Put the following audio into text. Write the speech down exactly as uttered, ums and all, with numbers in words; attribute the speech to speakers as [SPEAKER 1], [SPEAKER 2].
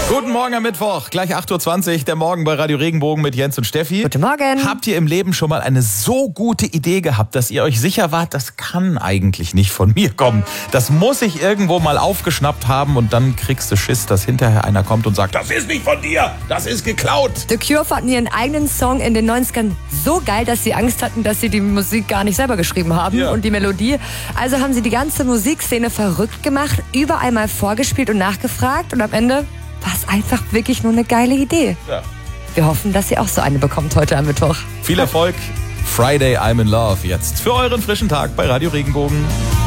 [SPEAKER 1] Guten Morgen am Mittwoch, gleich acht Uhr zwanzig, der Morgen bei Radio Regenbogen mit Jens und Steffi.
[SPEAKER 2] Guten Morgen.
[SPEAKER 1] Habt ihr im Leben schon mal eine so gute Idee gehabt, dass ihr euch sicher wart, das kann eigentlich nicht von mir kommen? Das muss ich irgendwo mal aufgeschnappt haben und dann kriegst du Schiss, dass hinterher einer kommt und sagt, das ist nicht von dir, das ist geklaut.
[SPEAKER 2] The Cure fanden ihren eigenen Song in den neunzigern so geil, dass sie Angst hatten, dass sie die Musik gar nicht selber geschrieben haben
[SPEAKER 1] Ja.
[SPEAKER 2] und die Melodie. Also haben sie die ganze Musikszene verrückt gemacht, überall mal vorgespielt und nachgefragt und am Ende war es einfach wirklich nur eine geile Idee.
[SPEAKER 1] Ja.
[SPEAKER 2] Wir hoffen, dass ihr auch so eine bekommt heute am Mittwoch.
[SPEAKER 1] Viel Erfolg. Friday I'm in Love jetzt für euren frischen Tag bei Radio Regenbogen.